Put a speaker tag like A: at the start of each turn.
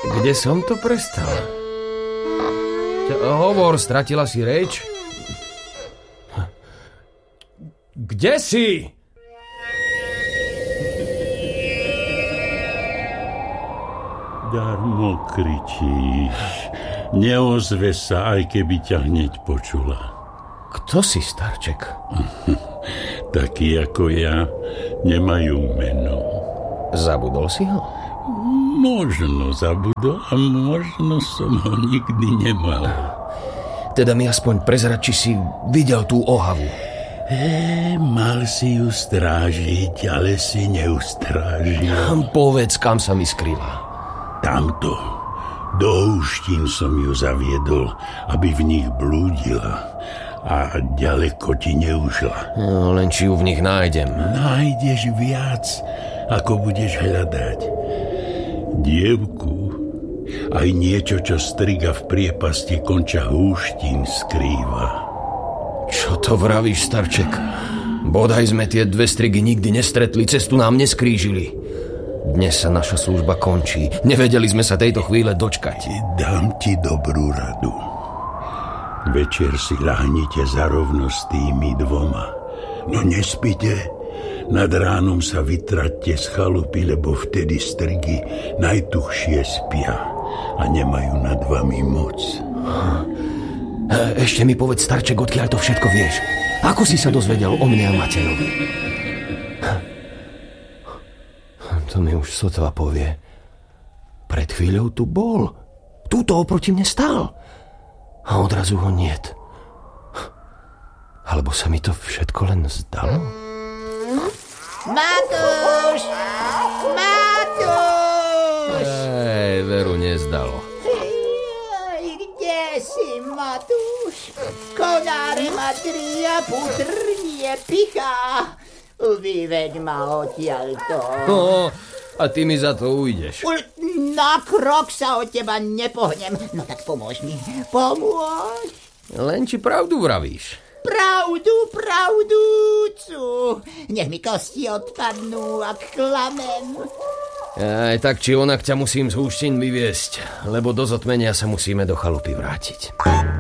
A: Kde som to prestal? Hovor, stratila si reč? Kde si?
B: Darmo kričíš. Neozve sa, aj keby ťa hneď počula.
A: Kto si, starček?
B: Takí ako ja nemajú meno.
A: Zabudol si ho?
B: Možno zabudol a možno som ho nikdy nemal.
A: Teda mi aspoň prezrať, či si videl tú ohavu.
B: Mal si ju strážiť, ale si neustrážil.
A: Povedz, kam sa mi skryla.
B: Tamto. Do húštín som ju zaviedol, aby v nich blúdila a ďaleko ti neušla.
A: No, len či ju v nich nájdem.
B: Nájdeš viac, ako budeš hľadať. Dievku, aj niečo, čo striga v priepasti konča húštín, skrýva.
A: Čo to vravíš, starček? Bodaj sme tie dve strigy nikdy nestretli, cestu nám neskrížili. Dnes sa naša služba končí. Nevedeli sme sa tejto chvíle dočkať.
B: Dám ti dobrú radu. Večer si ľahnite zarovno s tými dvoma. No nespite. Nad ránom sa vytraťte z chalupy, lebo vtedy strigy najtuchšie spia a nemajú nad vami moc.
A: Ešte mi povedz, starček, odkiaľ to všetko vieš. Ako si sa dozvedel o mne a Matejovi? To mi už sotva povie. Pred chvíľou tu bol. Túto oproti mne stál. A odrazu ho niet. Alebo sa mi to všetko len zdalo?
C: Matúš! Matúš!
A: Veru, nezdalo.
C: Kde si, Matúš? Konáre ma tria, putrnie pichá. Vyveď ma odtiaľto.
A: A ty mi za to ujdeš.
C: Na krok sa od teba nepohnem. No tak pomôž mi. Pomôž.
A: Len či pravdu vravíš?
C: Pravdúcu. Nech mi kosti odpadnú, ak klamem.
A: Aj tak či onak ťa musím z húštín vyviesť, lebo do zotmenia sa musíme do chalupy vrátiť.